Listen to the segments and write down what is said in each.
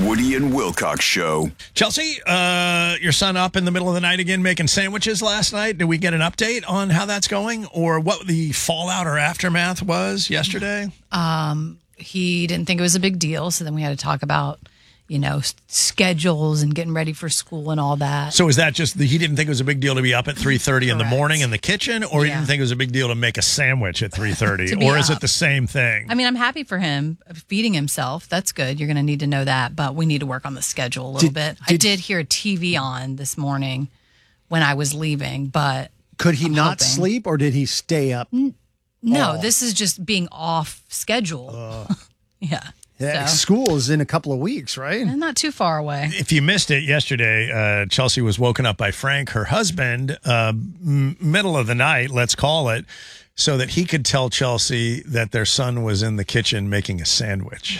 Woody and Wilcox Show. Chelsea, your son up in the middle of the night again making sandwiches last night. Did we get an update on how that's going or what the fallout or aftermath was yesterday? He didn't think it was a big deal, so then we had to talk about, schedules and getting ready for school and all that. So is that just he didn't think it was a big deal to be up at 3:30 in the morning in the kitchen, or he Yeah. didn't think it was a big deal to make a sandwich at 3:30, or is it the same thing? I mean, I'm happy for him feeding himself. That's good. You're going to need to know that, but we need to work on the schedule a little bit. I did hear a TV on this morning when I was leaving, but could he not sleep, or did he stay up? No, this is just being off schedule. Yeah. Yeah, school is in a couple of weeks, right? And not too far away. If you missed it yesterday, Chelsea was woken up by Frank, her husband, middle of the night, let's call it, so that he could tell Chelsea that their son was in the kitchen making a sandwich.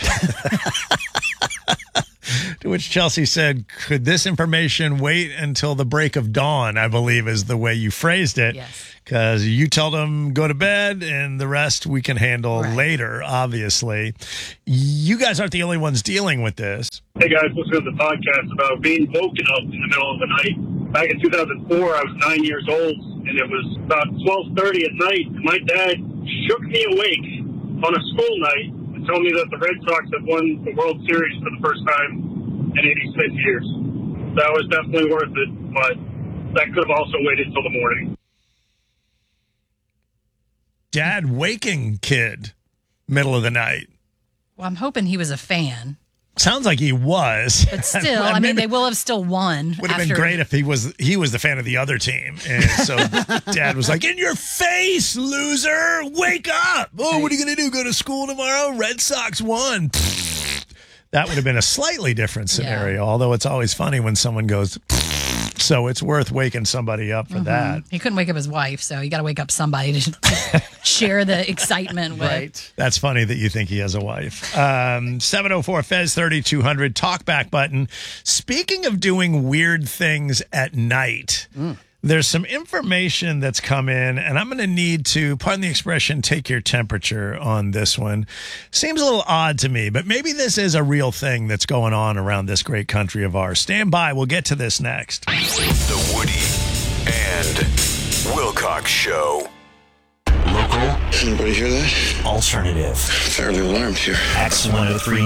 To which Chelsea said, could this information wait until the break of dawn, I believe is the way you phrased it. Yes. Because you told them go to bed and the rest we can handle later, obviously. You guys aren't the only ones dealing with this. Hey guys, listen to the podcast about being woken up in the middle of the night. Back in 2004, I was 9 years old, and it was about 12:30 at night. My dad shook me awake on a school night and told me that the Red Sox had won the World Series for the first time in 86 years. That was definitely worth it, but that could have also waited till the morning. Dad waking kid, middle of the night. Well, I'm hoping he was a fan. Sounds like he was. But still, I mean, they will have still won. Would have been great if he was the fan of the other team. And so Dad was like, in your face, loser. Wake up. Oh, what are you going to do? Go to school tomorrow? Red Sox won. That would have been a slightly different scenario, although it's always funny when someone goes, so it's worth waking somebody up for that. He couldn't wake up his wife, so you got to wake up somebody to share the excitement with. Right. That's funny that you think he has a wife. 704 Fez 3200 talkback button. Speaking of doing weird things at night, there's some information that's come in, and I'm going to need to, pardon the expression, take your temperature on this one. Seems a little odd to me, but maybe this is a real thing that's going on around this great country of ours. Stand by. We'll get to this next. The Woody and Wilcox Show. Local. Anybody hear that? Alternative. Fairly alarmed here. X1039.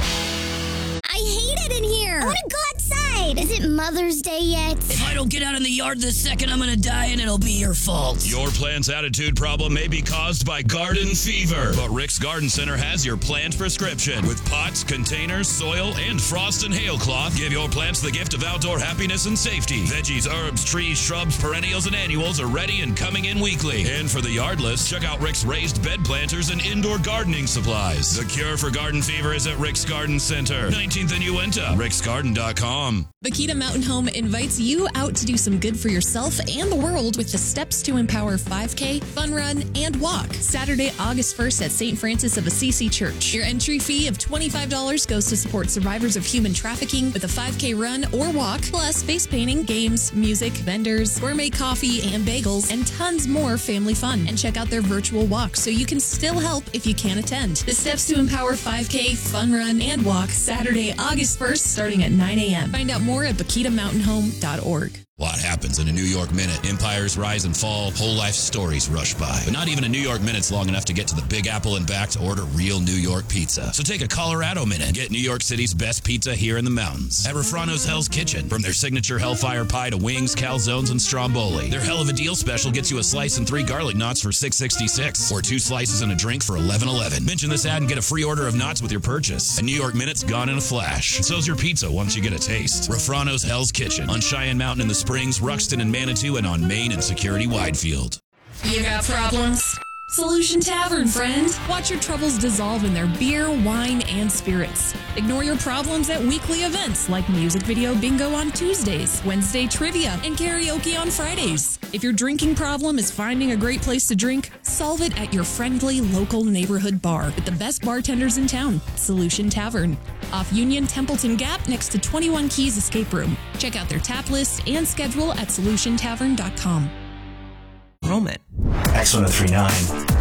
I hate it in here. I want to go outside. Is it Mother's Day yet? If I don't get out in the yard this second, I'm going to die and it'll be your fault. Your plant's attitude problem may be caused by garden fever, but Rick's Garden Center has your plant prescription. With pots, containers, soil, and frost and hail cloth, give your plants the gift of outdoor happiness and safety. Veggies, herbs, trees, shrubs, perennials, and annuals are ready and coming in weekly. And for the yardless, check out Rick's raised bed planters and indoor gardening supplies. The cure for garden fever is at Rick's Garden Center, 19th and Uinta, ricksgarden.com. Bakita Mountain Home invites you out to do some good for yourself and the world with the Steps to Empower 5K, Fun Run, and Walk. Saturday, August 1st at St. Francis of Assisi Church. Your entry fee of $25 goes to support survivors of human trafficking with a 5K run or walk, plus face painting, games, music, vendors, gourmet coffee and bagels, and tons more family fun. And check out their virtual walk so you can still help if you can't attend. The Steps to Empower 5K, Fun Run, and Walk, Saturday, August 1st, starting at 9 a.m. Find out more at BakitaMountainHome.org. A lot happens in a New York minute. Empires rise and fall, whole life stories rush by. But not even a New York minute's long enough to get to the Big Apple and back to order real New York pizza. So take a Colorado minute. Get New York City's best pizza here in the mountains. At Refrano's Hell's Kitchen. From their signature Hellfire Pie to wings, calzones, and stromboli. Their Hell of a Deal special gets you a slice and 3 garlic knots for $6.66. Or 2 slices and a drink for $11.11. Mention this ad and get a free order of knots with your purchase. A New York minute's gone in a flash. So's your pizza once you get a taste. Refrano's Hell's Kitchen. On Cheyenne Mountain in the Springs, Ruxton and Manitou, and on Main and Security Widefield. You got problems? Solution Tavern, friend. Watch your troubles dissolve in their beer, wine, and spirits. Ignore your problems at weekly events like music video bingo on Tuesdays, Wednesday trivia, and karaoke on Fridays. If your drinking problem is finding a great place to drink, solve it at your friendly local neighborhood bar with the best bartenders in town, Solution Tavern. Off Union Templeton Gap next to 21 Keys Escape Room. Check out their tap list and schedule at solutiontavern.com. Enrollment. X1039.